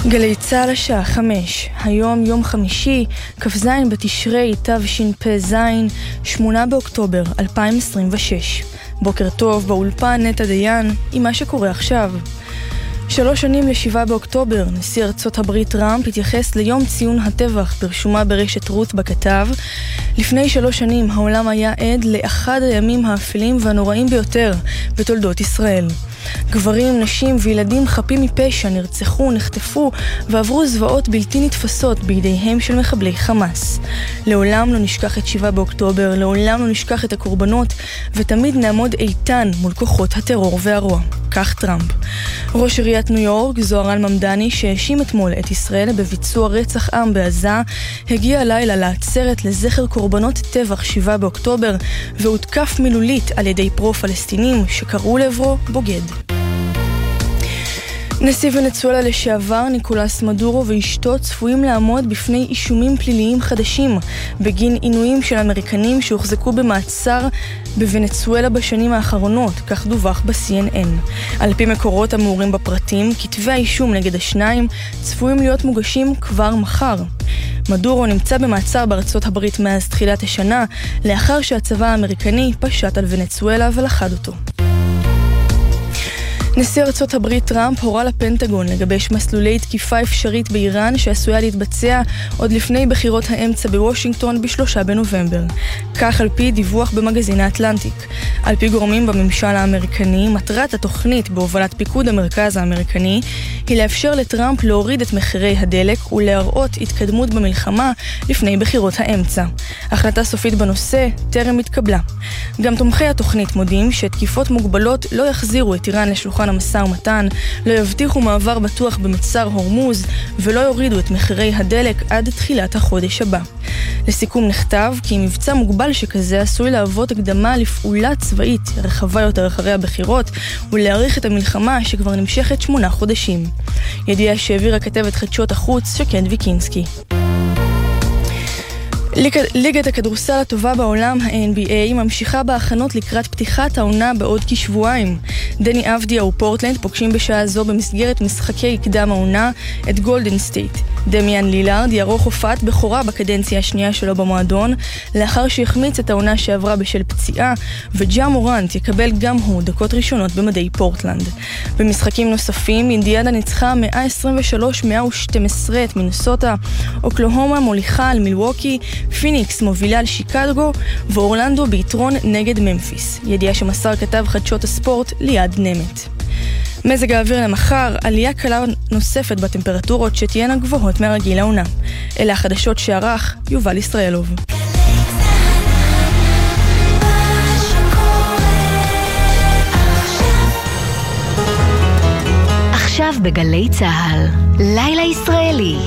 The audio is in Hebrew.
גלי צהל השעה 5, היום יום חמישי, כ"ז בתשרי תשפ"ז, 8 באוקטובר 2026. בוקר טוב, באולפן נטע דיין עם מה שקורה עכשיו. 3 שנים ל7 באוקטובר, נשיא ארצות הברית טראמפ התייחס ליום ציון הטבח ברשומה ברשת רות בכתב. לפני 3 שנים העולם היה עד לאחד הימים האפלים והנוראים ביותר בתולדות ישראל. גברים, נשים וילדים חפים מפשע נרצחו, נחטפו ועברו זוועות בלתי נתפסות בידיהם של מחבלי חמאס. לעולם לא נשכח את 7 באוקטובר, לעולם לא נשכח את הקורבנות, ותמיד נעמוד איתן מול כוחות הטרור והרוע. כך טראמפ. ראש עיריית ניו יורק, זוהרן ממדני, שהאשים אתמול את ישראל בביצוע רצח עם בעזה, הגיע הלילה לעצרת לזכר קורבנות טבח 7 באוקטובר, והותקף מילולית על ידי פרו-פלסטינים שקראו לעברו בוגד. נשיא ונצואלה לשעבר ניקולס מדורו ואשתו צפויים לעמוד בפני אישומים פליליים חדשים בגין עינויים של אמריקנים שהוחזקו במעצר בוונצואלה בשנים האחרונות, כך דווח ב-CNN. על פי מקורות המעורים בפרטים, כתבי האישום נגד השניים צפויים להיות מוגשים כבר מחר. מדורו נמצא במעצר בארצות הברית מאז תחילת השנה, לאחר שהצבא האמריקני פשט על ונצואלה ולכד אותו. נשיא ארצות הברית טראמפ הורה לפנטגון לגבש מסלולי תקיפה אפשרית באיראן שעשויה להתבצע עוד לפני בחירות האמצע בוושינגטון ב3 בנובמבר. כך על פי דיווח במגזין האטלנטיק. על פי גורמים בממשל האמריקני, מטרת התוכנית בהובלת פיקוד המרכז האמריקני היא לאפשר לטראמפ להוריד את מחירי הדלק ולהראות התקדמות במלחמה לפני בחירות האמצע. החלטה סופית בנושא טרם התקבלה. גם תומכי התוכנית מודים שתקיפות מוגבלות לא יחזירו את איראן לשולחן המשא ומתן, לא יבטיחו מעבר בטוח במצר הורמוז ולא יורידו את מחירי הדלק עד תחילת החודש הבא. לסיכום נכתב כי מבצע מוגבל שכזה עשוי להוות הקדמה לפעולה צבאית רחבה יותר אחרי הבחירות ולהאריך את המלחמה שכבר נמשכת 8 חודשים. ידיעה שהעבירה כתבת חדשות החוץ שקד ויקינסקי. ליגת הכדורסל הטובה בעולם, ה-NBA, ממשיכה בהכנות לקראת פתיחת העונה בעוד כשבועיים. דני אבדיה ופורטלנד פוגשים בשעה זו במסגרת משחקי קדם העונה את גולדן סטייט. דמיאן לילארד יערוך הופעת בכורה בקדנציה השנייה שלו במועדון, לאחר שיחמיץ את העונה שעברה בשל פציעה, וג'ה מורנט יקבל גם הוא דקות ראשונות במדי פורטלנד. במשחקים נוספים, אינדיאנה ניצחה 123-112 את מינסוטה, אוקלהומה מוליכה על מילווקי, פיניקס מובילה על שיקגו, ואורלנדו ביתרון נגד ממפיס. ידיעה שמסר כתב חדשות הספורט ליד נמת. מזג האוויר למחר, עלייה קלה נוספת בטמפרטורות שתהיינה גבוהות מהרגיל העונה. אלה החדשות שערך יובל ישראלוב. עכשיו בגלי צהל, לילה ישראלי.